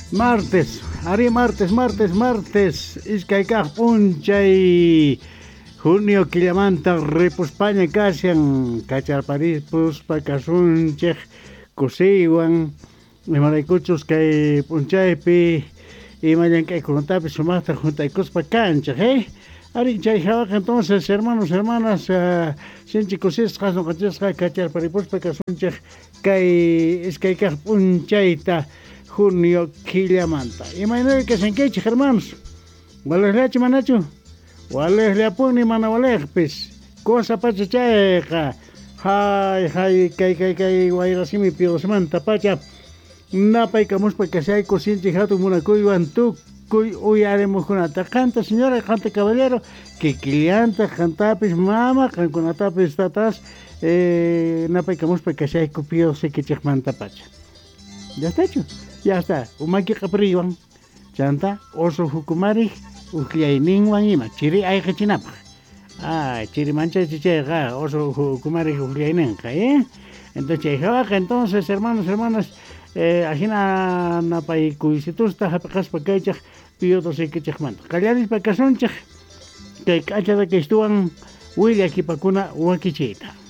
Martes, Ari martes, Iskaykaq punchay junio killamanta España kashan kacharparipus pakasunchej kusiwan imaraykuchus kay punchaypi imallankaykunatapi sumaqta juntaykuspa kanchej, Ari chay hawaqa entonces hermanas, sinchi kusisqa nuqanchikqa kacharparipuspa kasunchej kay iskaykaq punchayta junio killamanta. Imaynari kashankichik hermanos, walaslachu manachu, walaslapuni mana walejpis, cosa pacha chayqa, hay kay wayrasimi piosmanta pacha, napaykamuspa kashayku sinchi hatun munakuywan tukuy uyarimujkunata, qanta señora, qanta caballero, kikillanta, qantapis mama, qankunatapis tatas, napaykamuspa kashayku piosikichikmanta pacha. Ya está hecho. Ya está, umaki qapriwan chanta oso hukumari uqllayninwan ima chiri ayqichinapaq. Chiri mancha chichayqa oso hukumari uqllayninqa, Entonces chayqa entonces hermanas, ajina napaykuysitusta hapiqaspa kaychaq piyotosikichaqmanta. Qallarispa kasunchaq kay k'achada kaystuwan willakipakuna wakichiyta.